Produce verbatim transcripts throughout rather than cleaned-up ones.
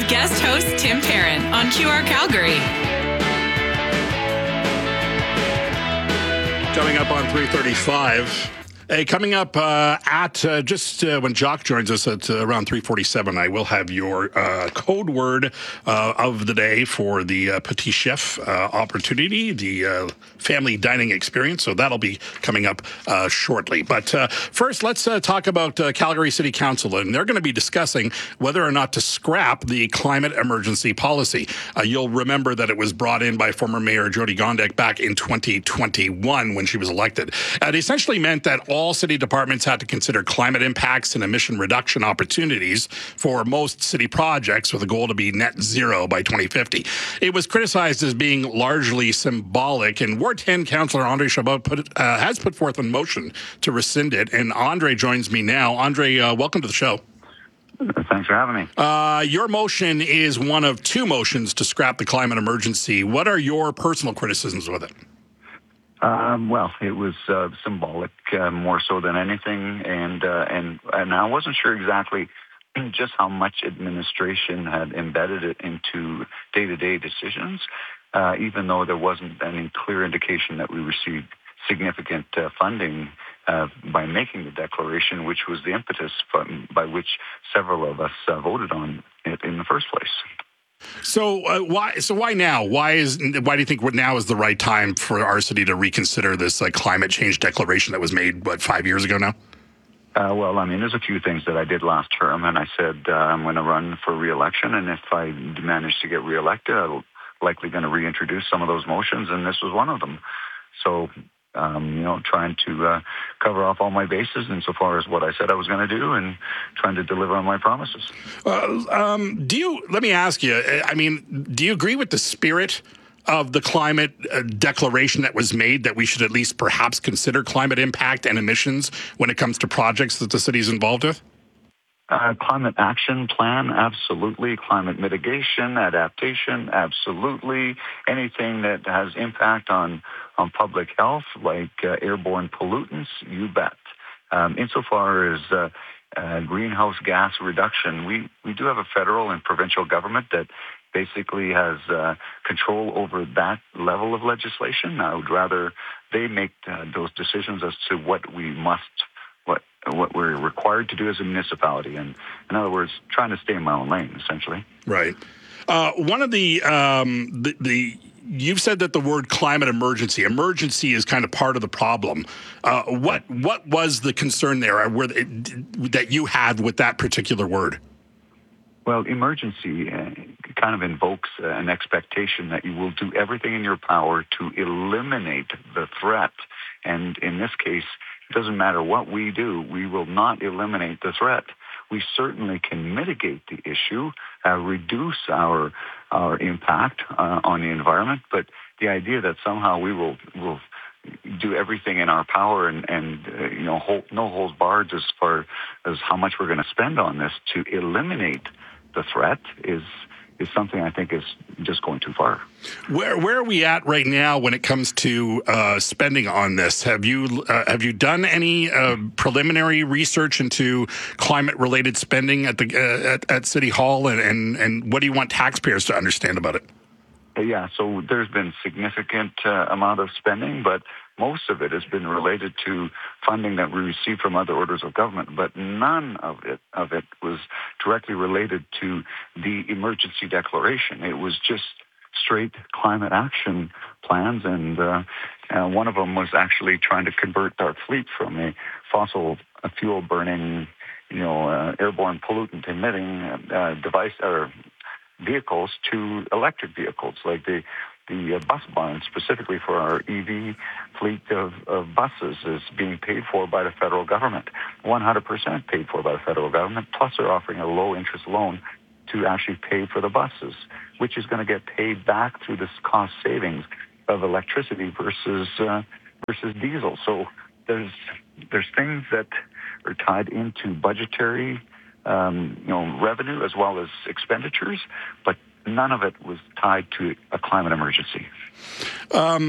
guest host Tim Perrin on Q R Calgary. Coming up on three thirty-five. Hey, coming up uh, at uh, just uh, when Jock joins us at uh, around three forty-seven, I will have your uh, code word uh, of the day for the uh, Petit Chef uh, opportunity, the uh, family dining experience. So that'll be coming up uh, shortly. But uh, first, let's uh, talk about uh, Calgary City Council. And they're going to be discussing whether or not to scrap the climate emergency policy. Uh, you'll remember that it was brought in by former Mayor Jyoti Gondek back in twenty twenty-one when she was elected. Uh, it essentially meant that all All city departments had to consider climate impacts and emission reduction opportunities for most city projects with a goal to be net zero by twenty fifty. It was criticized as being largely symbolic, and Ward ten Councillor Andre Chabot put, uh, has put forth a motion to rescind it. And Andre joins me now. Andre, uh, welcome to the show. Thanks for having me. Uh, your motion is one of two motions to scrap the climate emergency. What are your personal criticisms with it? Um, well, it was uh, symbolic uh, more so than anything, and uh, and and I wasn't sure exactly just how much administration had embedded it into day-to-day decisions, uh, even though there wasn't any clear indication that we received significant uh, funding uh, by making the declaration, which was the impetus by which several of us uh, voted on it in the first place. So uh, why? So why now? Why is? Why do you think now is the right time for our city to reconsider this uh, climate change declaration that was made what five years ago now? Uh, well, I mean, there's a few things that I did last term, and I said uh, I'm going to run for re-election, and if I manage to get re-elected, I'm likely going to reintroduce some of those motions, and this was one of them. So. Um, you know, trying to uh, cover off all my bases insofar as what I said I was going to do and trying to deliver on my promises. Uh, um, do you, let me ask you, I mean, do you agree with the spirit of the climate uh, declaration that was made that we should at least perhaps consider climate impact and emissions when it comes to projects that the city is involved with? Uh, climate action plan, absolutely. Climate mitigation, adaptation, absolutely. Anything that has impact on, on public health, like uh, airborne pollutants, you bet. Um, insofar as uh, uh, greenhouse gas reduction, we, we do have a federal and provincial government that basically has uh, control over that level of legislation. I would rather they make uh, those decisions as to what we must what what we're required to do as a municipality, and in other words, trying to stay in my own lane, essentially. Right. Uh, one of the, um, the the you've said that the word climate emergency, emergency is kind of part of the problem. Uh, what what was the concern there, where it, that you had with that particular word? Well, emergency uh, kind of invokes uh, an expectation that you will do everything in your power to eliminate the threat, and in this case. It doesn't matter what we do, we will not eliminate the threat. We certainly can mitigate the issue, uh, reduce our our impact uh, on the environment, but the idea that somehow we will will do everything in our power and, and uh, you know, hold, no holds barred as far as how much we're going to spend on this to eliminate the threat is is something I think is just going too far. Where where are we at right now when it comes to uh, spending on this? Have you uh, have you done any uh, preliminary research into climate-related spending at the uh, at, at City Hall, and, and and what do you want taxpayers to understand about it? Yeah, so there's been significant uh, amount of spending, but most of it has been related to funding that we received from other orders of government, but none of it of it was directly related to the emergency declaration. It was just straight climate action plans, and uh, uh, one of them was actually trying to convert our fleet from a fossil fuel burning, you know, uh, airborne pollutant emitting uh, device or vehicles to electric vehicles, like the the uh, bus barn specifically for our E V fleet of, of buses is being paid for by the federal government, one hundred percent paid for by the federal government, plus they're offering a low interest loan to actually pay for the buses, which is going to get paid back through this cost savings of electricity versus uh, versus diesel. So there's there's things that are tied into budgetary Um, you know, revenue as well as expenditures, but none of it was tied to a climate emergency. Um,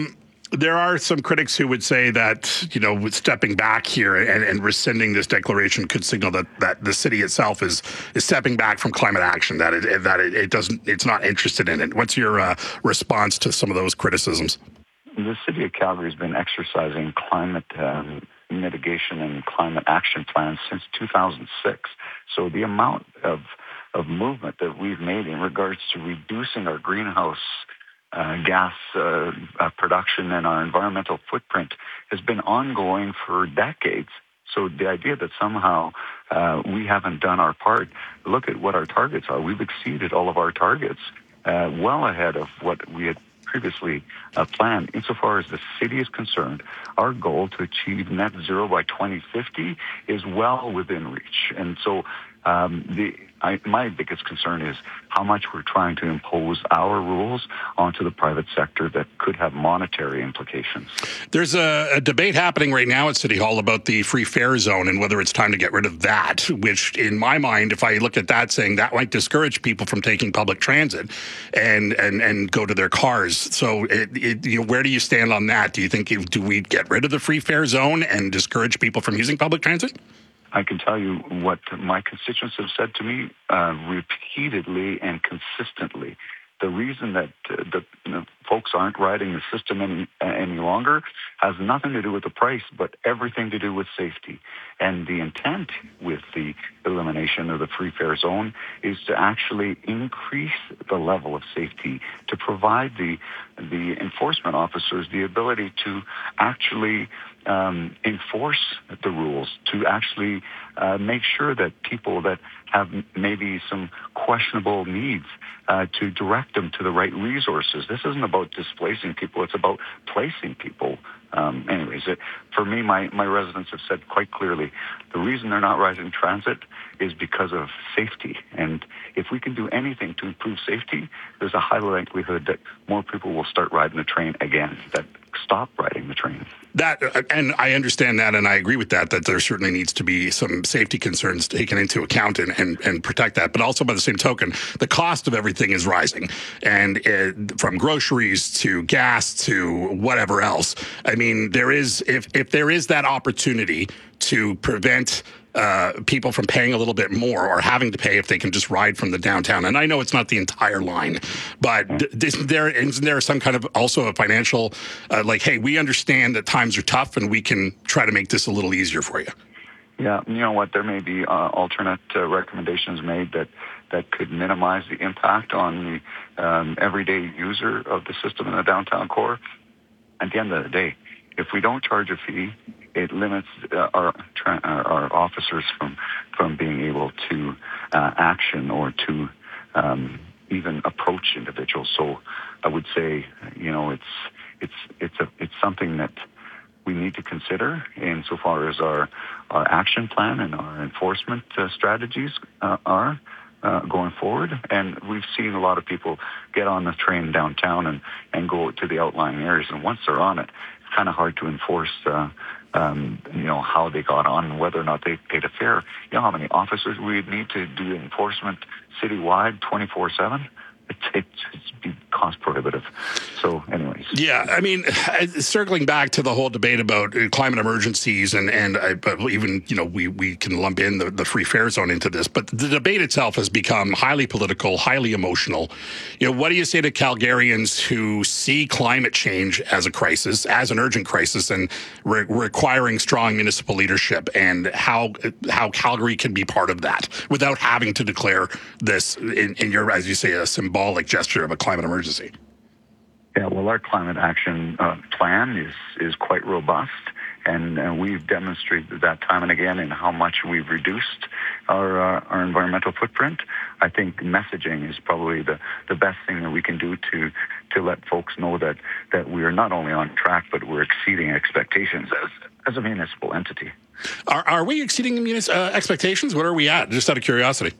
There are some critics who would say that, you know, stepping back here and, and rescinding this declaration could signal that, that the city itself is is stepping back from climate action, that it that it, it doesn't it's not interested in it. What's your uh, response to some of those criticisms? The city of Calgary has been exercising climate um, mitigation and climate action plans since two thousand six. So the amount of of movement that we've made in regards to reducing our greenhouse uh, gas uh, uh, production and our environmental footprint has been ongoing for decades. So the idea that somehow uh, we haven't done our part, look at what our targets are. We've exceeded all of our targets uh, well ahead of what we had previously uh, planned. Insofar as the city is concerned, our goal to achieve net zero by twenty fifty is well within reach. And so um, the I, my biggest concern is how much we're trying to impose our rules onto the private sector that could have monetary implications. There's a, a debate happening right now at City Hall about the free fare zone and whether it's time to get rid of that, which in my mind, if I look at that, saying that might discourage people from taking public transit and and, and go to their cars. So it, it, you know, where do you stand on that? Do you think, if, do we get rid of the free fare zone and discourage people from using public transit? I can tell you what my constituents have said to me uh, repeatedly and consistently. The reason that uh, the you know, folks aren't riding the system any uh, any longer has nothing to do with the price, but everything to do with safety. And the intent with the elimination of the free fare zone is to actually increase the level of safety, to provide the the enforcement officers the ability to actually um, enforce the rules, to actually uh, make sure that people that have maybe some questionable needs uh, to direct them to the right resources. This isn't about displacing people. It's about placing people. Um, anyways, it, for me, my, my residents have said quite clearly, the reason they're not riding transit is because of safety. And if we can do anything to improve safety, there's a high likelihood that more people will start riding the train again, that stop riding the train. That, and I understand that, and I agree with that, that there certainly needs to be some safety concerns taken into account and, and, and protect that. But also, by the same token, the cost of everything is rising. And it, from groceries to gas to whatever else. I mean, there is, if, if there is that opportunity to prevent uh, people from paying a little bit more or having to pay if they can just ride from the downtown. And I know it's not the entire line, but isn't there, isn't there some kind of also a financial, uh, like, hey, we understand that times are tough and we can try to make this a little easier for you? Yeah, you know what, there may be uh, alternate uh, recommendations made that, that could minimize the impact on the um, everyday user of the system in the downtown core. At the end of the day, if we don't charge a fee, it limits uh, our tra- our officers from from being able to uh, action or to um, even approach individuals. So I would say, you know, it's it's it's a it's something that we need to consider insofar as our our action plan and our enforcement uh, strategies uh, are uh, going forward. And we've seen a lot of people get on the train downtown and and go to the outlying areas. And once they're on it, it's kind of hard to enforce. Uh, Um, you know, how they got on, whether or not they paid a fare. You know how many officers we'd need to do enforcement citywide twenty-four seven? It's, it's, it's cost prohibitive. So anyways. Yeah, I mean, circling back to the whole debate about climate emergencies and, and I, but even, you know, we, we can lump in the, the free fare zone into this, but the debate itself has become highly political, highly emotional. You know, what do you say to Calgarians who see climate change as a crisis, as an urgent crisis, and re- requiring strong municipal leadership, and how how Calgary can be part of that without having to declare this in, in your, as you say, a symbolic gesture of a climate emergency? Yeah, well, our climate action uh, plan is is quite robust, and, and we've demonstrated that time and again in how much we've reduced our uh, our environmental footprint. I think messaging is probably the, the best thing that we can do to to let folks know that, that we are not only on track, but we're exceeding expectations as as a municipal entity. Are, are we exceeding munis- uh, expectations? What are we at? Just out of curiosity.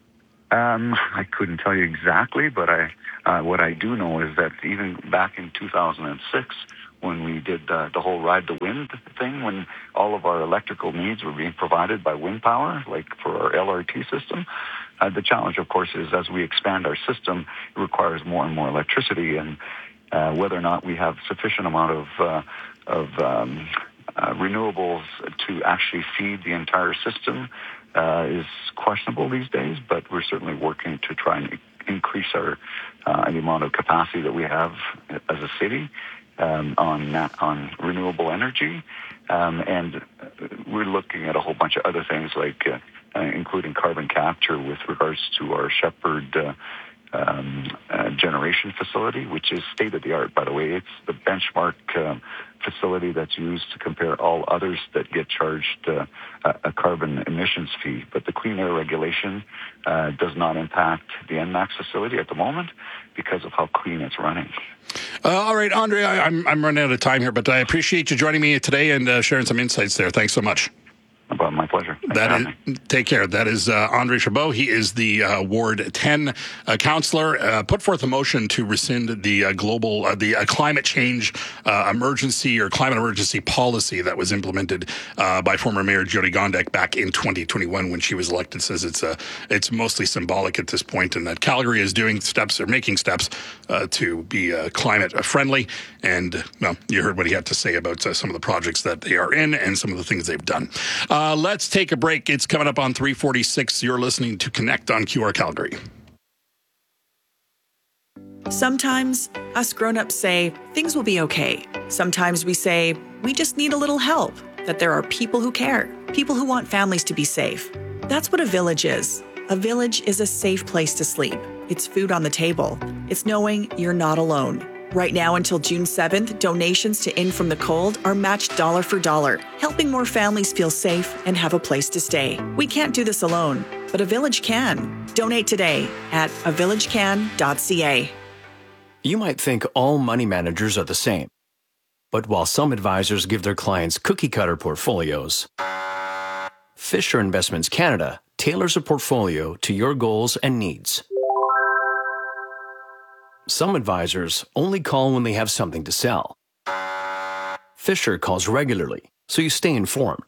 Um, I couldn't tell you exactly, but I uh, what I do know is that even back in two thousand six, when we did uh, the whole Ride the Wind thing, when all of our electrical needs were being provided by wind power, like for our L R T system, uh, the challenge, of course, is as we expand our system, it requires more and more electricity. And Uh, whether or not we have sufficient amount of uh, of um, uh, renewables to actually feed the entire system uh, is questionable these days, but we're certainly working to try and increase our uh, the amount of capacity that we have as a city um, on on renewable energy, um, and we're looking at a whole bunch of other things like uh, uh, including carbon capture with regards to our Shepard uh, um, uh, generation facility, which is state of the art, by the way. It's the benchmark uh, facility that's used to compare all others that get charged uh, a carbon emissions fee. But the clean air regulation uh, does not impact the N MAX facility at the moment because of how clean it's running. Uh, all right, Andre, I, I'm, I'm running out of time here, but I appreciate you joining me today and uh, sharing some insights there. Thanks so much. My pleasure. Thanks that is, take care. That is uh, Andre Chabot. He is the uh, Ward ten uh, councillor. Uh, put forth a motion to rescind the uh, global, uh, the uh, climate change uh, emergency or climate emergency policy that was implemented uh, by former Mayor Jyoti Gondek back in twenty twenty-one when she was elected. Says it's uh, it's mostly symbolic at this point, and that Calgary is doing steps or making steps uh, to be uh, climate friendly. And well, you heard what he had to say about uh, some of the projects that they are in and some of the things they've done. Uh, Uh, let's take a break. It's coming up on three forty-six. You're listening to Connect on Q R Calgary. Sometimes us grown-ups say things will be okay. Sometimes we say we just need a little help, that there are people who care, people who want families to be safe. That's what a village is. A village is a safe place to sleep. It's food on the table. It's knowing you're not alone. Right now until June seventh, donations to In From the Cold are matched dollar for dollar, helping more families feel safe and have a place to stay. We can't do this alone, but a village can. Donate today at a village can dot c a. You might think all money managers are the same. But while some advisors give their clients cookie-cutter portfolios, Fisher Investments Canada tailors a portfolio to your goals and needs. Some advisors only call when they have something to sell. Fisher calls regularly, so you stay informed.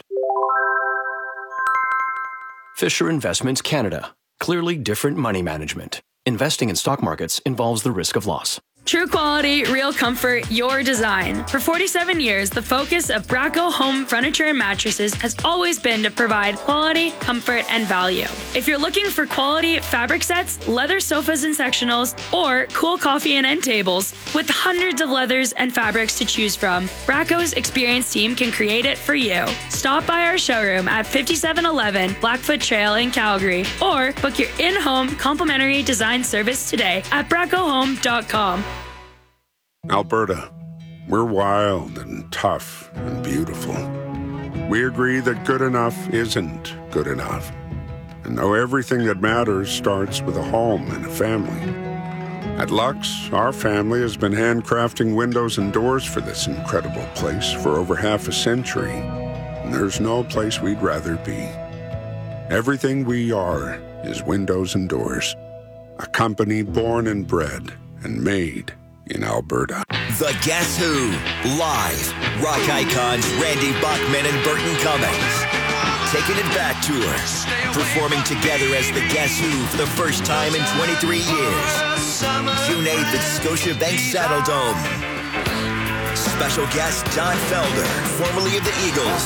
Fisher Investments Canada. Clearly different money management. Investing in stock markets involves the risk of loss. True quality, real comfort, your design. For forty-seven years, the focus of Bracco Home Furniture and Mattresses has always been to provide quality, comfort, and value. If you're looking for quality fabric sets, leather sofas and sectionals, or cool coffee and end tables, with hundreds of leathers and fabrics to choose from, Bracco's experienced team can create it for you. Stop by our showroom at fifty-seven eleven Blackfoot Trail in Calgary, or book your in-home complimentary design service today at bracco home dot com. Alberta, we're wild and tough and beautiful. We agree that good enough isn't good enough, and know everything that matters starts with a home and a family. At Lux, our family has been handcrafting windows and doors for this incredible place for over half a century, and there's no place we'd rather be. Everything we are is windows and doors, a company born and bred and made in Alberta. The Guess Who, live. Rock icons Randy Bachman and Burton Cummings. Taking it back tour. Performing together as the Guess Who for the first time in twenty-three years. June eighth at Scotiabank Saddle Dome. Special guest Don Felder, formerly of the Eagles.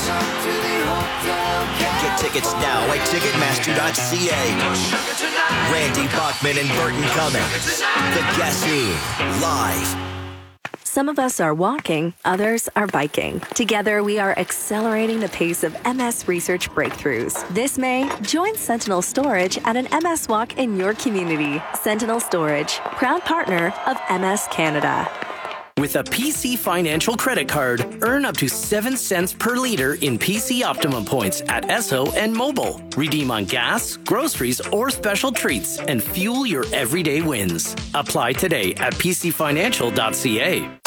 Get tickets now at ticketmaster dot c a. Randy Bachman and Burton Cummings. The Guess Who, live. Some of us are walking, others are biking. Together, we are accelerating the pace of M S research breakthroughs. This May, join Sentinel Storage at an M S walk in your community. Sentinel Storage, proud partner of M S Canada. With a P C Financial credit card, earn up to seven cents per liter in P C Optimum points at Esso and Mobile. Redeem on gas, groceries, or special treats and fuel your everyday wins. Apply today at p c financial dot c a.